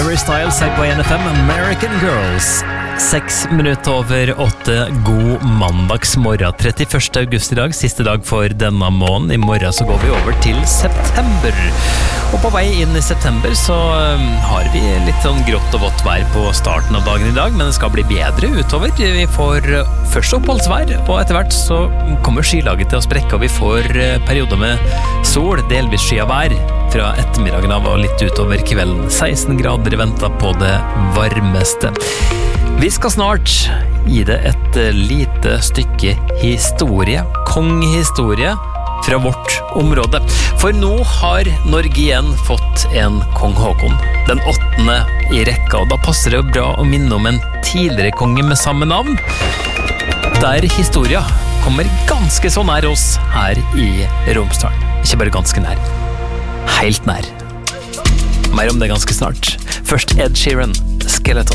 Harry Styles her på NFM, American Girls. 6 minutter over 8, god mandagsmorgen. 31. august i dag, siste dag for denne måneden. I morgen så går vi over til september. Og på vei inn i september så har vi litt sånn grått og vått vær på starten av dagen i dag, men det skal bli bedre utover. Vi får først oppholdsvær, og etter hvert så kommer skylaget til å sprekke, og vi får perioder med sol, delvis sky av vær fra ettermiddagen av og litt utover kvelden. 16 grader ventet på det varmeste. Vi skal snart gi det et lite stykke historie, kongehistorie fra vårt område. For nå har Norge igjen fått en kong Håkon, den 8. i rekka, og da passer det bra å minne om en tidligere konge med samme navn, der historia kommer ganske så nær oss her i Romsdalen. Ikke bare ganske nær, helt nær. Mer om det ganske snart. Først Ed Sheeran, Skeleton.